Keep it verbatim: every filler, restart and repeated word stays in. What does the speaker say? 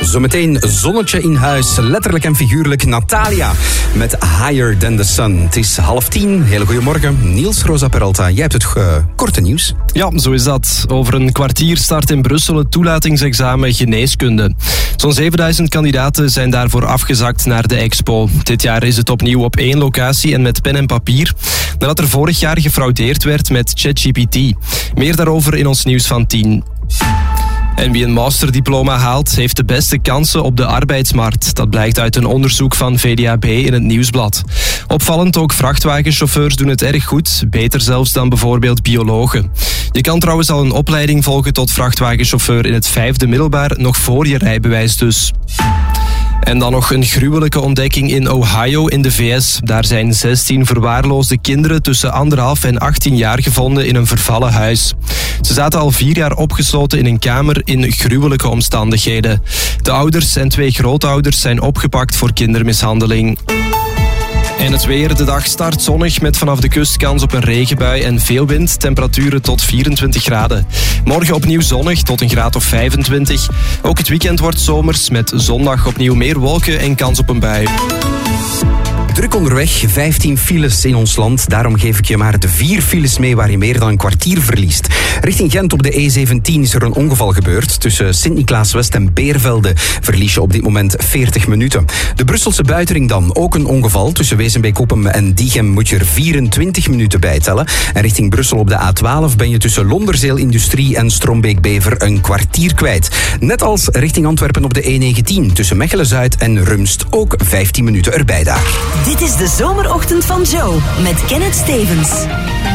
Zometeen zonnetje in huis, letterlijk en figuurlijk Natalia met Higher Than The Sun. Het is half tien, hele goeiemorgen. Niels Rosa Peralta, jij hebt het uh, korte nieuws. Ja, zo is dat. Over een kwartier start in Brussel het toelatingsexamen geneeskunde. Zo'n zevenduizend kandidaten zijn daarvoor afgezakt naar de expo. Dit jaar is het opnieuw op één locatie en met pen en papier, nadat er vorig jaar gefraudeerd werd met ChatGPT. Meer daarover in ons nieuws van tien. En wie een masterdiploma haalt, heeft de beste kansen op de arbeidsmarkt. Dat blijkt uit een onderzoek van V D A B in het Nieuwsblad. Opvallend, ook vrachtwagenchauffeurs doen het erg goed. Beter zelfs dan bijvoorbeeld biologen. Je kan trouwens al een opleiding volgen tot vrachtwagenchauffeur in het vijfde middelbaar, nog voor je rijbewijs dus. En dan nog een gruwelijke ontdekking in Ohio in de V S. Daar zijn zestien verwaarloosde kinderen tussen anderhalf en achttien jaar gevonden in een vervallen huis. Ze zaten al vier jaar opgesloten in een kamer in gruwelijke omstandigheden. De ouders en twee grootouders zijn opgepakt voor kindermishandeling. En het weer, de dag start zonnig met vanaf de kust kans op een regenbui en veel wind. Temperaturen tot vierentwintig graden. Morgen opnieuw zonnig tot een graad of vijfentwintig. Ook het weekend wordt zomers met zondag opnieuw meer wolken en kans op een bui. Druk onderweg, vijftien files in ons land. Daarom geef ik je maar de vier files mee waar je meer dan een kwartier verliest. Richting Gent op de E zeventien is er een ongeval gebeurd. Tussen Sint-Niklaas-West en Beervelde verlies je op dit moment veertig minuten. De Brusselse buitenring dan, ook een ongeval. Tussen Wezenbeek-Oppem en Diegem moet je er vierentwintig minuten bij tellen. En richting Brussel op de A twaalf ben je tussen Londerzeel Industrie en Strombeek-Bever een kwartier kwijt. Net als richting Antwerpen op de E negentien. Tussen Mechelen-Zuid en Rumst ook vijftien minuten erbij daar. Dit is de zomerochtend van Joe met Kenneth Stevens.